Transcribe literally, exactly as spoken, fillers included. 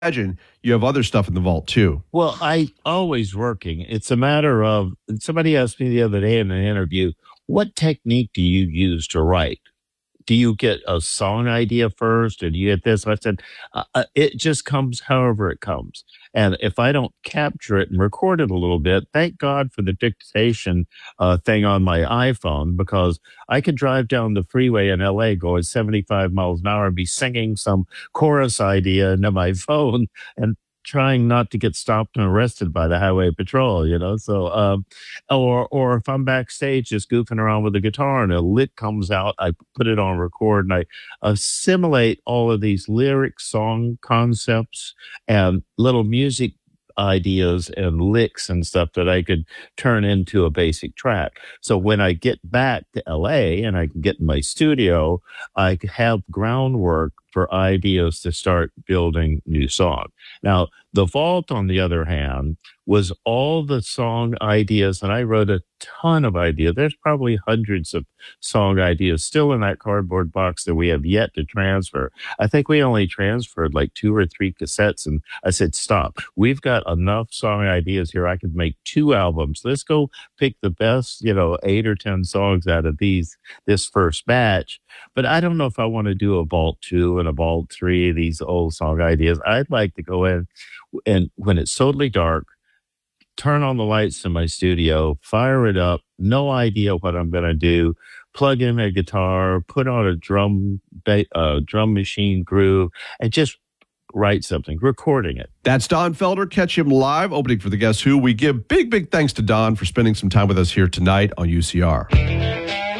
imagine you have other stuff in the vault too. Well, I always working. It's a matter of somebody asked me the other day in an interview, what technique do you use to write? Do you get a song idea first or do you get this? I said, uh, uh, it just comes however it comes. And if I don't capture it and record it a little bit, thank God for the dictation uh, thing on my iPhone, because I could drive down the freeway in L A going seventy-five miles an hour and be singing some chorus idea into my phone and trying not to get stopped and arrested by the highway patrol, you know? So, um, or, or if I'm backstage just goofing around with the guitar and a lick comes out, I put it on record and I assimilate all of these lyric song concepts and little music ideas and licks and stuff that I could turn into a basic track. So when I get back to L A and I can get in my studio, I have groundwork for ideas to start building new song. Now, the vault, on the other hand, was all the song ideas, and I wrote a ton of ideas. There's probably hundreds of song ideas still in that cardboard box that we have yet to transfer. I think we only transferred like two or three cassettes, and I said, stop. We've got enough song ideas here. I could make two albums. Let's go pick the best, you know, eight or ten songs out of these, this first batch. But I don't know if I want to do a vault two and a vault three, these old song ideas. I'd like to go in and when it's totally dark, turn on the lights in my studio, fire it up, no idea what I'm going to do, plug in a guitar, put on a drum, ba- uh, drum machine groove, and just write something, recording it. That's Don Felder. Catch him live, opening for the Guess Who. We give big, big thanks to Don for spending some time with us here tonight on U C R.